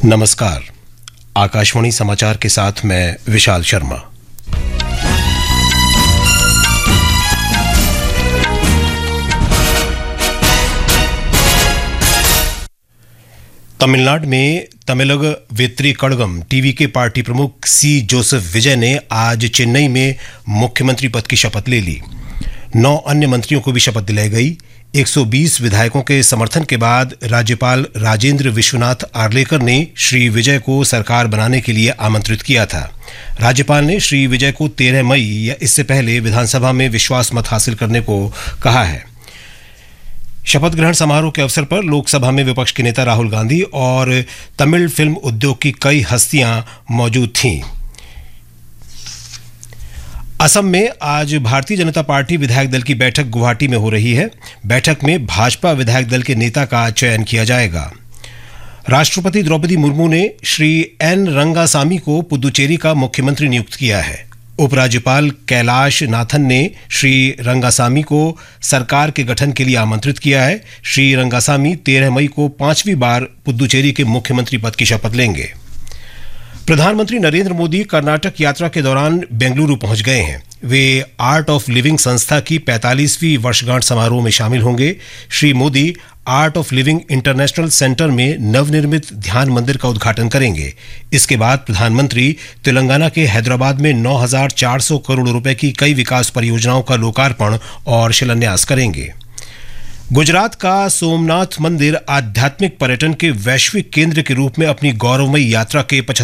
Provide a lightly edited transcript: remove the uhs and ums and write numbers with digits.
नमस्कार। आकाशवाणी समाचार के साथ मैं विशाल शर्मा। तमिलनाडु में तमिलग वेत्री कड़गम टीवी के पार्टी प्रमुख सी जोसेफ विजय ने आज चेन्नई में मुख्यमंत्री पद की शपथ ले ली। 9 अन्य मंत्रियों को भी शपथ दिलाई गई। 120 विधायकों के समर्थन के बाद राज्यपाल राजेंद्र विश्वनाथ आर्लेकर ने श्री विजय को सरकार बनाने के लिए आमंत्रित किया था। राज्यपाल ने श्री विजय को 13 मई या इससे पहले विधानसभा में विश्वास मत हासिल करने को कहा है। शपथ ग्रहण समारोह के अवसर पर लोकसभा में विपक्ष के नेता राहुल गांधी और तमिल फिल्म उद्योग की कई हस्तियां मौजूद थीं। असम में आज भारतीय जनता पार्टी विधायक दल की बैठक गुवाहाटी में हो रही है। बैठक में भाजपा विधायक दल के नेता का चयन किया जाएगा। राष्ट्रपति द्रौपदी मुर्मू ने श्री एन रंगासामी को पुदुचेरी का मुख्यमंत्री नियुक्त किया है। उपराज्यपाल कैलाश नाथन ने श्री रंगासामी को सरकार के गठन के लिए आमंत्रित किया है। श्री रंगासामी 13 मई को 5वीं बार पुदुचेरी के मुख्यमंत्री पद की शपथ लेंगे। प्रधानमंत्री नरेंद्र मोदी कर्नाटक यात्रा के दौरान बेंगलुरु पहुंच गए हैं। वे आर्ट ऑफ लिविंग संस्था की 45वीं वर्षगांठ समारोह में शामिल होंगे। Shri Modi art of living international centre में नवनिर्मित ध्यान मंदिर का उद्घाटन करेंगे। इसके बाद प्रधानमंत्री तेलंगाना के हैदराबाद में 9,400 करोड़ रुपए की कई विकास परियोजनाओं का लोकार्पण और शिलान्यास करेंगे। गुजरात का सोमनाथ मंदिर आध्यात्मिक पर्यटन के वैश्विक केंद्र के रूप में अपनी गौरवमयी यात्रा के